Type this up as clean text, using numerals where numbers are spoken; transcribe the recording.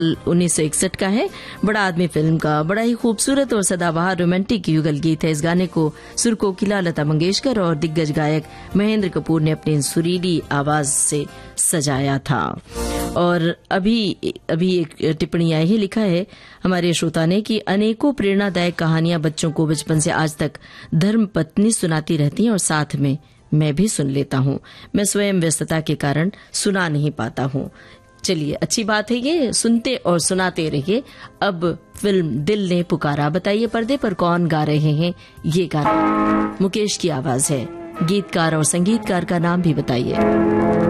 1961 का है। बड़ा आदमी फिल्म का बड़ा ही खूबसूरत और सदाबहार रोमांटिक युगल गीत है। इस गाने को सुर कोकिला लता मंगेशकर और दिग्गज गायक महेंद्र कपूर ने अपनी सुरीली आवाज से सजाया था। और अभी एक टिप्पणी आई है, लिखा है हमारे श्रोता ने कि अनेकों प्रेरणादायक कहानियां बच्चों को बचपन से आज तक धर्म पत्नी सुनाती रहती हैं और साथ में मैं भी सुन लेता हूं। मैं स्वयं व्यस्तता के कारण सुना नहीं पाता हूं। चलिए, अच्छी बात है ये, सुनते और सुनाते रहिए। अब फिल्म दिल ने पुकारा, बताइए पर्दे पर कौन गा रहे हैं ये गाना? मुकेश की आवाज है। गीतकार और संगीतकार का नाम भी बताइए।